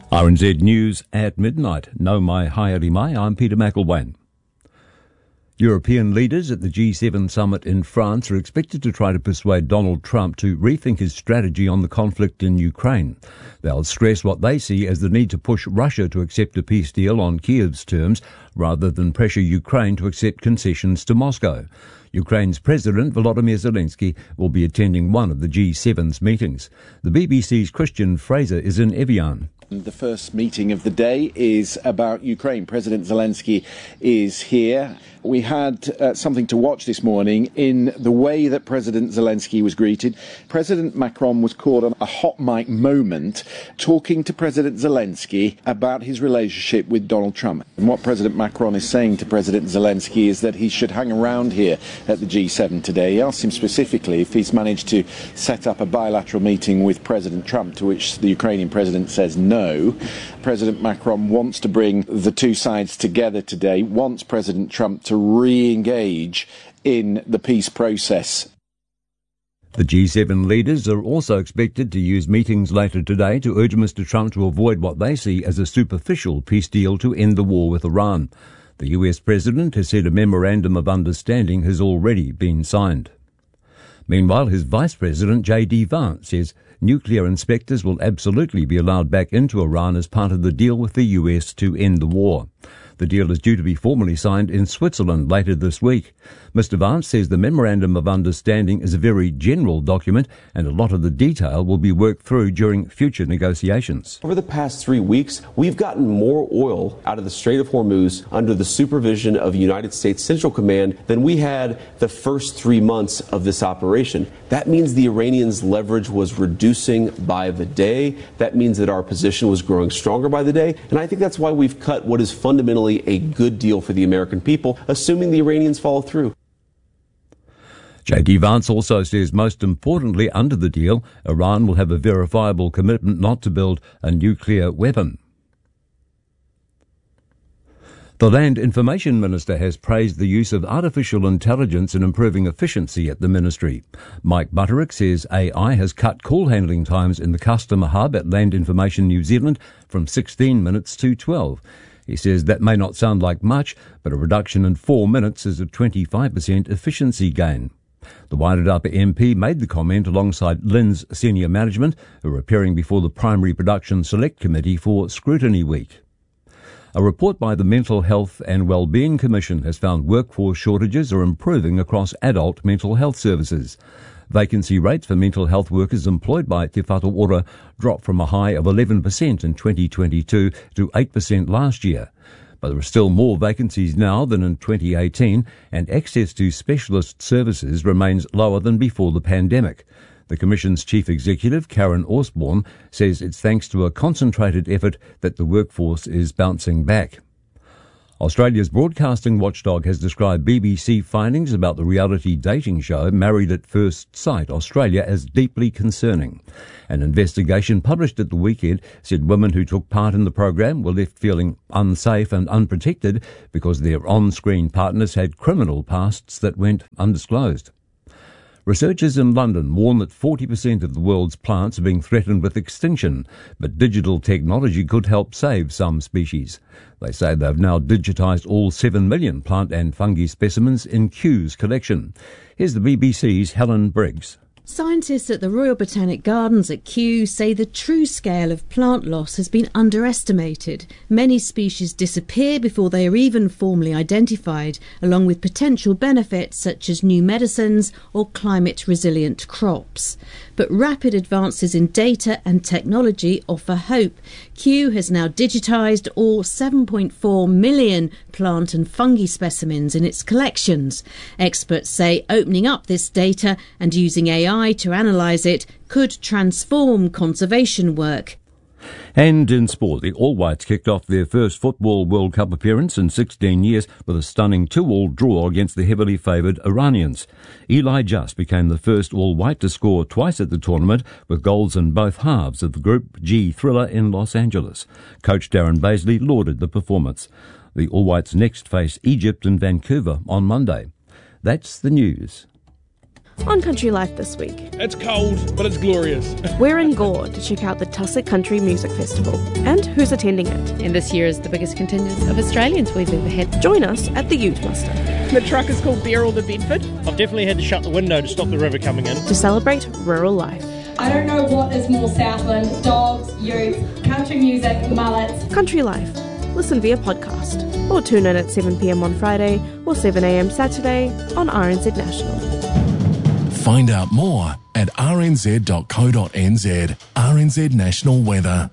RNZ News at midnight. No mai haere mai, I'm Peter McElwain. European leaders at the G7 summit in France are expected to try to persuade Donald Trump to rethink his strategy on the conflict in Ukraine. They'll stress what they see as the need to push Russia to accept a peace deal on Kiev's terms rather than pressure Ukraine to accept concessions to Moscow. Ukraine's President Volodymyr Zelensky will be attending one of the G7's meetings. The BBC's Christian Fraser is in Evian. The first meeting of the day is about Ukraine. President Zelensky is here. We had something to watch this morning in the way that President Zelensky was greeted. President Macron was caught on a hot mic moment talking to President Zelensky about his relationship with Donald Trump. And what President Macron is saying to President Zelensky is that he should hang around here at the G7 today. He asked him specifically if he's managed to set up a bilateral meeting with President Trump, to which the Ukrainian president says no. President Macron wants to bring the two sides together today, wants President Trump to re-engage in the peace process. The G7 leaders are also expected to use meetings later today to urge Mr. Trump to avoid what they see as a superficial peace deal to end the war with Iran. The US president has said a memorandum of understanding has already been signed. Meanwhile, his vice president, J.D. Vance, says nuclear inspectors will absolutely be allowed back into Iran as part of the deal with the US to end the war. The deal is due to be formally signed in Switzerland later this week. Mr. Vance says the Memorandum of Understanding is a very general document and a lot of the detail will be worked through during future negotiations. Over the past 3 weeks, we've gotten more oil out of the Strait of Hormuz under the supervision of United States Central Command than we had the first 3 months of this operation. That means the Iranians' leverage was reducing by the day. That means that our position was growing stronger by the day. And I think that's why we've cut what is fundamentally a good deal for the American people, assuming the Iranians follow through. J.D. Vance also says, most importantly, under the deal, Iran will have a verifiable commitment not to build a nuclear weapon. The Land Information Minister has praised the use of artificial intelligence in improving efficiency at the ministry. Mike Butterick says AI has cut call handling times in the customer hub at Land Information New Zealand from 16 minutes to 12. He says that may not sound like much, but a reduction in 4 minutes is a 25% efficiency gain. The Wairarapa MP made the comment alongside LINZ senior management, who are appearing before the Primary Production Select Committee for Scrutiny Week. A report by the Mental Health and Wellbeing Commission has found workforce shortages are improving across adult mental health services. Vacancy rates for mental health workers employed by Te Whatu Ora dropped from a high of 11% in 2022 to 8% last year. But there are still more vacancies now than in 2018, and access to specialist services remains lower than before the pandemic. The Commission's Chief Executive, Karen Osborne, says it's thanks to a concentrated effort that the workforce is bouncing back. Australia's broadcasting watchdog has described BBC findings about the reality dating show Married at First Sight Australia as deeply concerning. An investigation published at the weekend said women who took part in the program were left feeling unsafe and unprotected because their on-screen partners had criminal pasts that went undisclosed. Researchers in London warn that 40% of the world's plants are being threatened with extinction, but digital technology could help save some species. They say they've now digitised all 7 million plant and fungi specimens in Kew's collection. Here's the BBC's Helen Briggs. Scientists at the Royal Botanic Gardens at Kew say the true scale of plant loss has been underestimated. Many species disappear before they are even formally identified, along with potential benefits such as new medicines or climate-resilient crops. But rapid advances in data and technology offer hope. Kew has now digitised all 7.4 million plant and fungi specimens in its collections. Experts say opening up this data and using AI to analyse it could transform conservation work. And in sport, the All Whites kicked off their first Football World Cup appearance in 16 years with a stunning 2-2 draw against the heavily favoured Iranians. Eli Just became the first All White to score twice at the tournament, with goals in both halves of the Group G thriller in Los Angeles. Coach Darren Bazley lauded the performance. The All Whites next face Egypt in Vancouver on Monday. That's the news. On Country Life this week. It's cold, but it's glorious. We're in Gore to check out the Tussock Country Music Festival and who's attending it. And this year is the biggest contingent of Australians we've ever had. Join us at the Ute Muster. The truck is called Bear All the Bedford. I've definitely had to shut the window to stop the river coming in. To celebrate rural life. I don't know what is more Southland, dogs, utes, country music, mullets. Country Life. Listen via podcast or tune in at 7 p.m. on Friday or 7 a.m. Saturday on RNZ National. Find out more at rnz.co.nz. RNZ National Weather.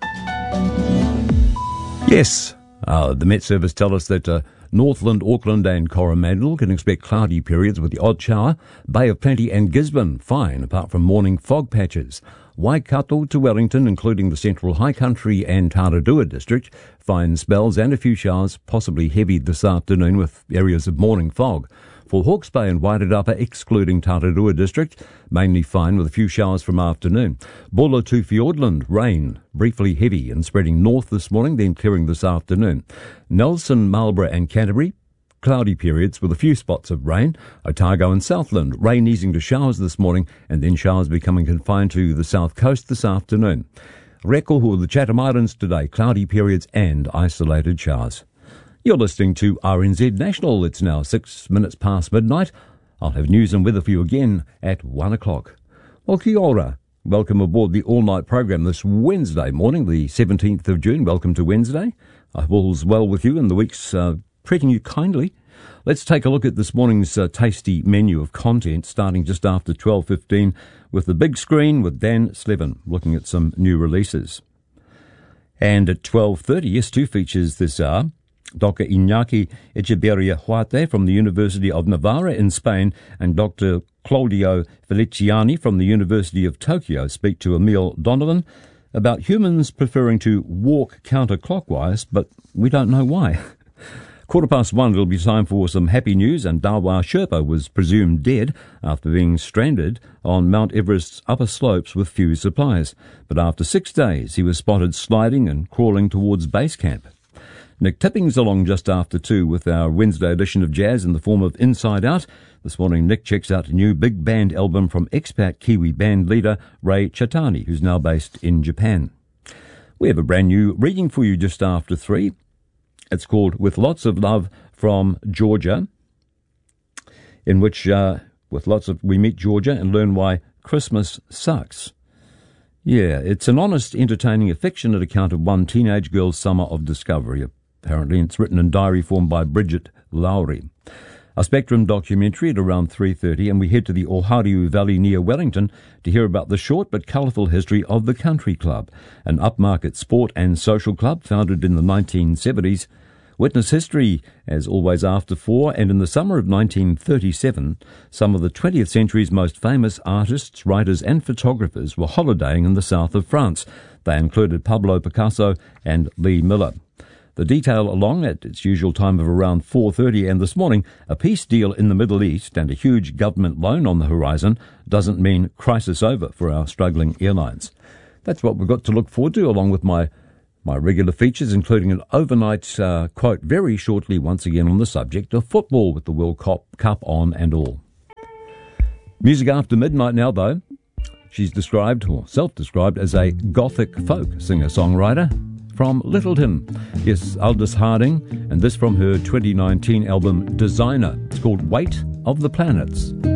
Yes, the Met Service tell us that Northland, Auckland and Coromandel can expect cloudy periods with the odd shower. Bay of Plenty and Gisborne, fine, apart from morning fog patches. Waikato to Wellington, including the Central High Country and Tararua district, fine spells and a few showers, possibly heavy this afternoon with areas of morning fog. For Hawke's Bay and Wairarapa, excluding Tararua district, mainly fine with a few showers from afternoon. Bulla to Fiordland, rain, briefly heavy and spreading north this morning, then clearing this afternoon. Nelson, Marlborough and Canterbury, cloudy periods with a few spots of rain. Otago and Southland, rain easing to showers this morning and then showers becoming confined to the south coast this afternoon. Rekohu, the Chatham Islands today, cloudy periods and isolated showers. You're listening to RNZ National. It's now 6 minutes past midnight. I'll have news and weather for you again at 1 o'clock. Well, kia ora. Welcome aboard the all-night program this Wednesday morning, the 17th of June. Welcome to Wednesday. I hope all's well with you and the week's treating you kindly. Let's take a look at this morning's tasty menu of content, starting just after 12:15 with the big screen with Dan Slevin, looking at some new releases. And at 12:30, yes, two features this hour. Dr. Iñaki Echeverria Huarte from the University of Navarra in Spain and Dr. Claudio Feliciani from the University of Tokyo speak to Emil Donovan about humans preferring to walk counterclockwise, but we don't know why. 1:15, it'll be time for some happy news, and Dawa Sherpa was presumed dead after being stranded on Mount Everest's upper slopes with few supplies. But after 6 days, he was spotted sliding and crawling towards base camp. Nick Tipping's along just after 2 with our Wednesday edition of jazz in the form of Inside Out. This morning, Nick checks out a new big band album from expat Kiwi band leader Ray Chatani, who's now based in Japan. We have a brand new reading for you just after 3. It's called With Lots of Love from Georgia, in which we meet Georgia and learn why Christmas sucks. Yeah, it's an honest, entertaining, affectionate account of one teenage girl's summer of discovery. Apparently, it's written in diary form by Bridget Lowry. A Spectrum documentary at around 3:30, and we head to the Ohariu Valley near Wellington to hear about the short but colourful history of the Country Club, an upmarket sport and social club founded in the 1970s. Witness history, as always, after 4, and in the summer of 1937, some of the 20th century's most famous artists, writers and photographers were holidaying in the south of France. They included Pablo Picasso and Lee Miller. The detail along at its usual time of around 4:30, and this morning, a peace deal in the Middle East and a huge government loan on the horizon doesn't mean crisis over for our struggling airlines. That's what we've got to look forward to, along with my regular features, including an overnight quote very shortly once again on the subject of football with the World Cup on and all. Music after midnight now, though. She's described, or self-described, as a gothic folk singer-songwriter from Littleton. Yes, Aldous Harding, and this from her 2019 album Designer. It's called Weight of the Planets.